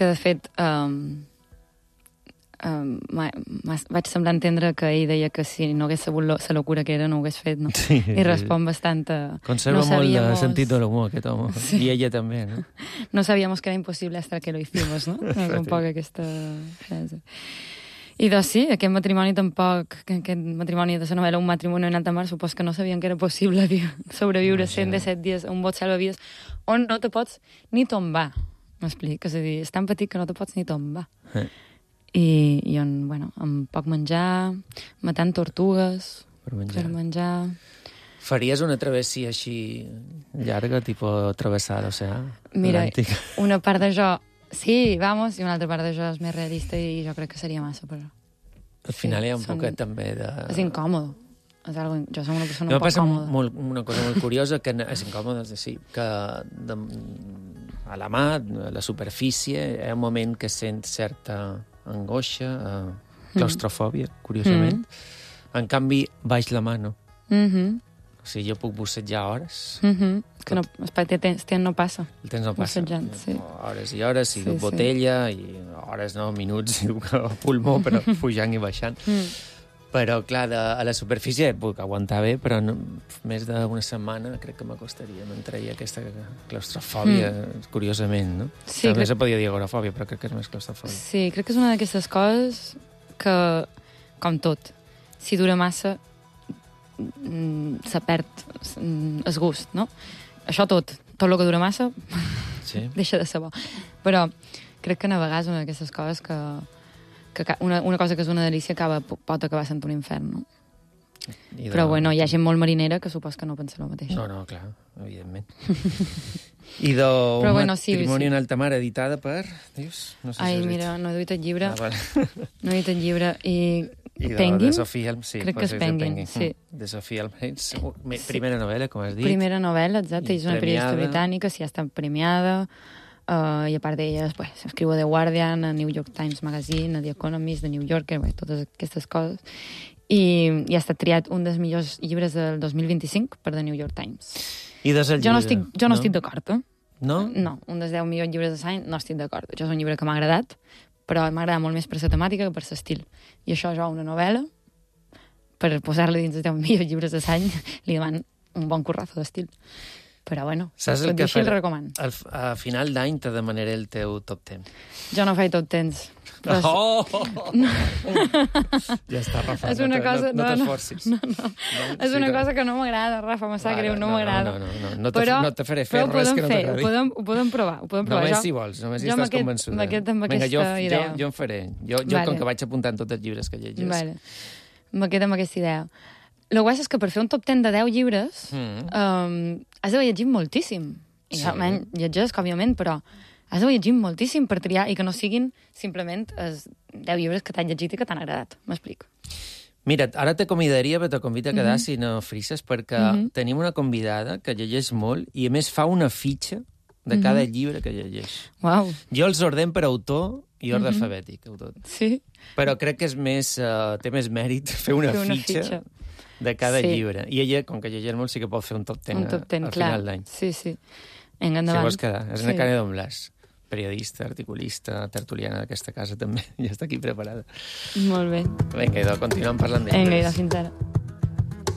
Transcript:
que de fet vaig semblar entendre que ell deia que si no hagués sabut la locura que era no ho hagués fet, no? Sí, I respon bastant... Conserva molt de sentit de l'humor, aquest home. Sí. I ella també, no? No sabíamos que era imposible hasta que lo hicimos, no? És un poc aquesta frase. I doncs sí, aquest matrimoni tampoc, aquest matrimoni de la novel·la Un matrimoni en alta mar, supos que no sabien que era possible sobreviure 117 dies a un bot salvavides on no te pots ni tombar, m'explic? És a dir, és tan petit que no te pots ni tombar. I on, bueno, amb poc menjar, matant tortugues per menjar. Faries una travessia així llarga, tipus travessar l'oceà? Mira, una part de jo... Sí, vamos, i una altra part de jo és més realista i jo crec que seria massa, però... Al final hi ha un poquet també de... És incòmode. És algo... Jo soc una persona un poc còmoda. còmoda. Una cosa molt curiosa, que és incòmode, sí, que a la mà, a la superfície, hi ha un moment que sent certa angoixa, claustrofòbia, curiosament. En canvi, baix la mà, no. O sigui, jo puc bussejar hores. Que no, el temps no passa. El temps no passa. Sí. Hores i hores, i duc botella, i hores no, minuts, i duc pulmó, però pujant i baixant. Però, clar, a la superfície puc aguantar bé, però més d'una setmana crec que m'acostaria. Me'n treia aquesta claustrofòbia, curiosament, no? Sí, també se podia dir agorafòbia, però crec que és més claustrofòbia. Sí, crec que és una d'aquestes coses que, com tot, si dura massa, se perd el gust, no? Això tot el que dura massa deixa de ser bo. Però crec que a vegades una d'aquestes coses que una cosa que és una delícia pot acabar sent un infern, no? Però bueno, hi ha gent molt marinera que supos que no pensa el mateix. No, clar, evidentment. I de Matrimoni en alta mar, editada per... Dius? No sé si mira, no he duit el llibre. No he duit el llibre. I Penguin? de Sofia Elm, sí. Crec que és Penguin, sí. De Sofia Elm. Primera novel·la, com has dit. Primera novel·la, exacte. És una periodista britànica, sí, ha estat premiada. I a part d'ella, escriu a The Guardian, a New York Times Magazine, a The Economist, The New Yorker, totes aquestes coses. I ha estat triat un dels millors llibres del 2025 per The New York Times. I des del llibre? Jo no estic d'acord, No? No, un dels 10 millors llibres de l'any no estic d'acord. Això és un llibre que m'ha agradat, però m'ha agradat molt més per la temàtica que per l'estil. I això, una novel·la, per posar-la dins els 10 millors llibres de l'any, li demano un bon currazo d'estil. Però bueno, saps el que així el recomano. A final d'any te demanaré el teu top 10. Jo no faig top 10. Ja està, Rafa, no t'esforcis. És una cosa que no m'agrada, Rafa, me sap greu, no m'agrada. No te faré fer res que no t'agradi. Ho podem provar. Només si vols, només si estàs convençuda. Amb aquesta idea. Jo en faré. Jo com que vaig apuntant tots els llibres que llegis. Me quedo amb aquesta idea. El que passa és que per fer un top 10 de 10 llibres has d'haver llegit moltíssim. I llegeix, òbviament, però has d'haver llegit moltíssim per triar i que no siguin simplement els 10 llibres que t'han llegit i que t'han agradat. M'explico. Mira, ara te convidaria, però te convido a quedar si no frisses, perquè tenim una convidada que llegeix molt i, a més, fa una fitxa de cada llibre que llegeix. Uau. Jo els ordem per autor i ordre alfabètic. Sí? Però crec que té més mèrit fer una fitxa de cada llibre. I ella, com que llegeix molt, sí que pot fer un top 10 al final d'any. Sí. Vinga, endavant. Si vols quedar. És una Canet d'en Blas, periodista, articulista, tertuliana d'aquesta casa també. Ja està aquí preparada. Molt bé. Vinga, idò, continuem parlant d'ella. Vinga, idò, fins ara.